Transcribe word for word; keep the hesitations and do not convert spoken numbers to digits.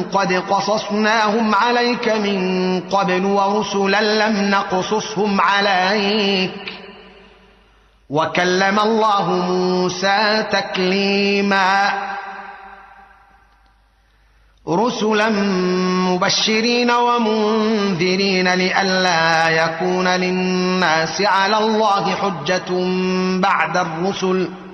قد قصصناهم عليك من قبل ورسلا لم نقصصهم عليك وكلم الله موسى تكليما رسلا مبشرين ومنذرين لئلا يكون للناس على الله حجة بعد الرسل